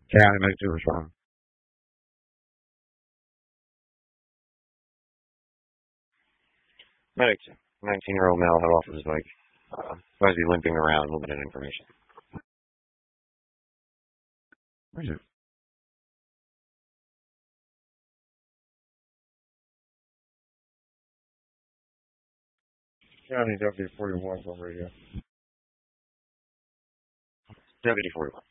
County medic to respond. 19-year-old male had off of his bike. Supposed to be limping around, limited information. Where's it? County Deputy 41 on radio. Deputy 41.